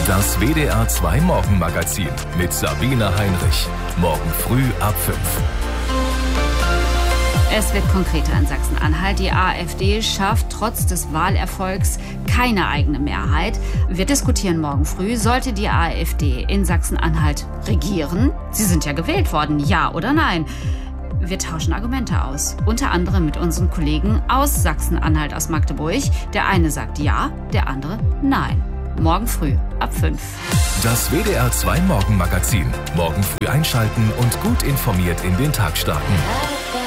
Das WDR 2 Morgenmagazin mit Sabine Heinrich. Morgen früh ab 5. Es wird konkreter in Sachsen-Anhalt. Die AfD schafft trotz des Wahlerfolgs keine eigene Mehrheit. Wir diskutieren morgen früh, sollte die AfD in Sachsen-Anhalt regieren? Sie sind ja gewählt worden, ja oder nein? Wir tauschen Argumente aus, unter anderem mit unseren Kollegen aus Sachsen-Anhalt, aus Magdeburg. Der eine sagt ja, der andere nein. Morgen früh ab 5. Das WDR 2 Morgenmagazin. Morgen früh einschalten und gut informiert in den Tag starten.